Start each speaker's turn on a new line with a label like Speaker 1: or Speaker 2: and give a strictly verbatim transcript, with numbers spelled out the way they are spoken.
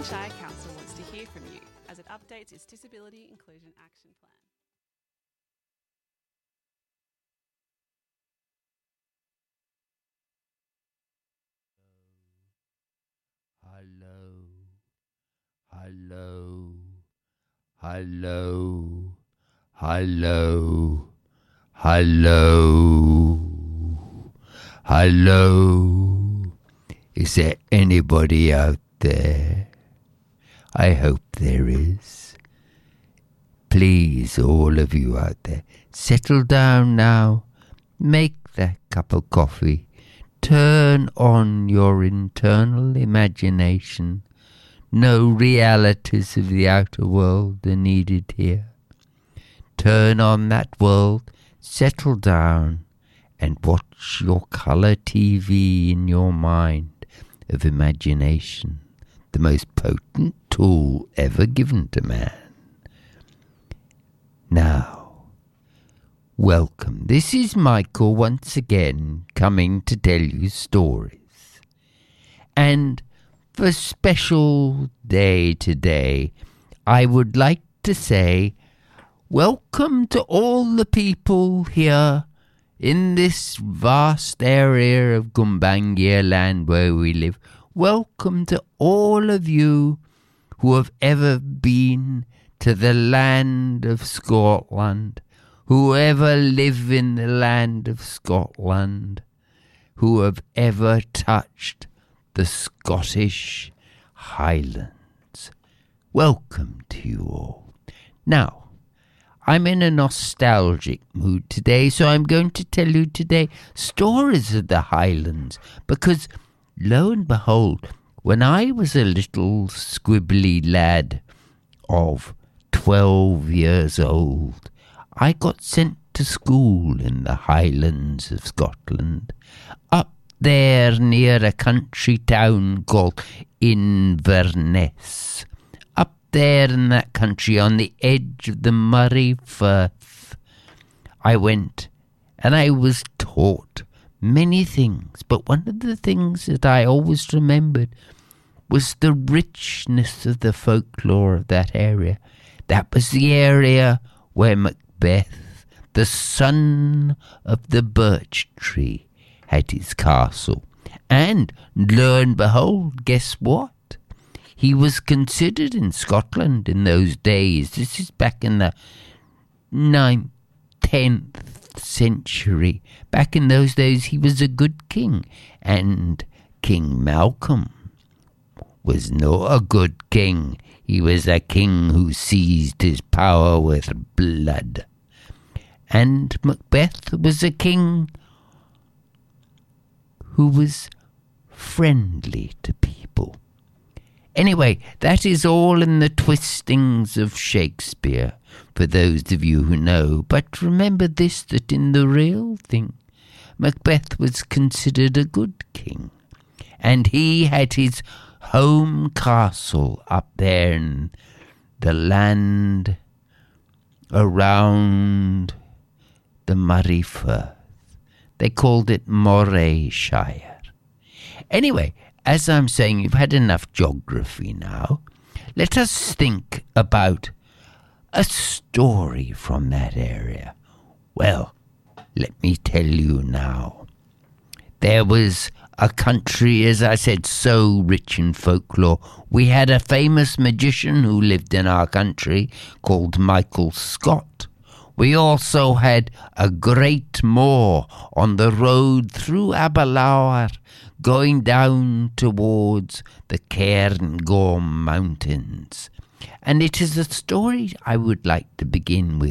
Speaker 1: Shire Council wants to hear from you as it updates its Disability Inclusion Action Plan.
Speaker 2: Hello, hello, hello, hello, hello, hello. Is there anybody out there? I hope there is. Please, all of you out there, settle down now. Make that cup of coffee. Turn on your internal imagination. No realities of the outer world are needed here. Turn on that world, settle down, and watch your colour T V in your mind of imagination, the most potent tool ever given to man. Now, welcome. This is Michael once again coming to tell you stories. And for a special day today, I would like to say welcome to all the people here in this vast area of Gumbaynggirr land where we live. Welcome to all of you who have ever been to the land of Scotland, who ever live in the land of Scotland, who have ever touched the Scottish Highlands. Welcome to you all. Now, I'm in a nostalgic mood today, so I'm going to tell you today stories of the Highlands, because lo and behold, when I was a little squibbly lad of twelve years old, I got sent to school in the Highlands of Scotland, up there near a country town called Inverness. Up there in that country on the edge of the Murray Firth, I went and I was taught many things, but one of the things that I always remembered was the richness of the folklore of that area. That was the area where Macbeth, the son of the birch tree, had his castle. And lo and behold, guess what? He was considered in Scotland in those days. This is back in the ninth, tenth century. Back in those days, he was a good king. And King Malcolm was not a good king. He was a king who seized his power with blood. And Macbeth was a king who was friendly to people. Anyway, that is all in the twistings of Shakespeare, for those of you who know. But remember this, that in the real thing, Macbeth was considered a good king. And he had his home castle up there in the land around the Murray Firth. They called it Morayshire. Anyway, as I'm saying, you've had enough geography now. Let us think about a story from that area. Well, let me tell you now. There was a country, as I said, so rich in folklore. We had a famous magician who lived in our country called Michael Scott. We also had a great moor on the road through Aberlour, going down towards the Cairngorm Mountains. And it is a story I would like to begin with.